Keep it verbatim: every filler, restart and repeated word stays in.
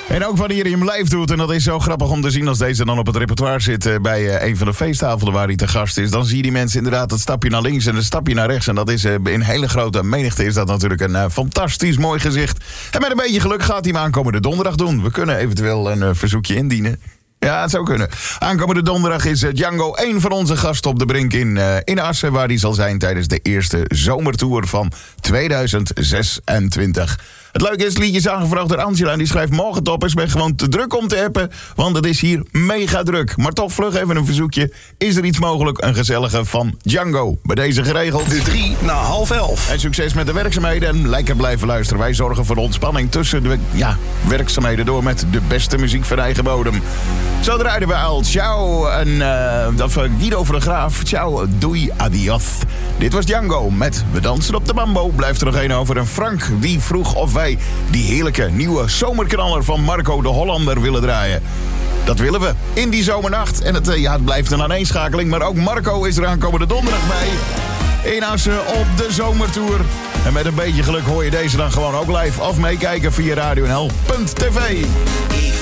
En ook wanneer hij hem live doet, en dat is zo grappig om te zien als deze dan op het repertoire zit uh, bij uh, een van de feesttafelen waar hij te gast is. Dan zie je die mensen inderdaad het stapje naar links en het stapje naar rechts. En dat is uh, in hele grote menigte is dat natuurlijk een uh, fantastisch mooi gezicht. En met een beetje geluk gaat hij hem aankomende donderdag doen. We kunnen eventueel een uh, verzoekje indienen. Ja, het zou kunnen. Aankomende donderdag is uh, Django een van onze gasten op de Brink in, uh, in Assen, waar hij zal zijn tijdens de eerste zomertour van tweeduizend zesentwintig. Het leuke is, het liedje is aangevraagd door Angela en die schrijft: morgen toppers, ben gewoon te druk om te appen, want het is hier mega druk. Maar toch vlug even een verzoekje. Is er iets mogelijk? Een gezellige van Django. Bij deze geregeld. De drie na half elf. En succes met de werkzaamheden en lekker blijven luisteren. Wij zorgen voor ontspanning tussen de ja, werkzaamheden door met de beste muziek van eigen bodem. Zo draaiden we al. Ciao. En uh, of, Guido van de Graaf. Ciao. Doei. Adios. Dit was Django met We dansen op de bambo. Blijft er nog één over. En Frank die vroeg of wij die heerlijke nieuwe zomerknaller van Marco de Hollander willen draaien. Dat willen we in die zomernacht. En het, uh, ja, het blijft een aaneenschakeling. Maar ook Marco is er aankomende donderdag bij. In Assen op de zomertour. En met een beetje geluk hoor je deze dan gewoon ook live of meekijken via radio n l punt t v.